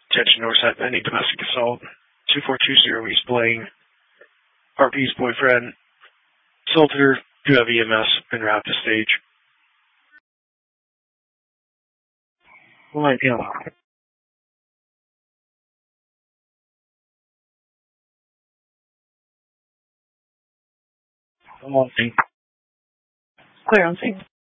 Attention Northside pending domestic assault. 2420 East Blaine. RP's boyfriend assaulted her. You have EMS en route to stage. Line Hill. Clear on scene.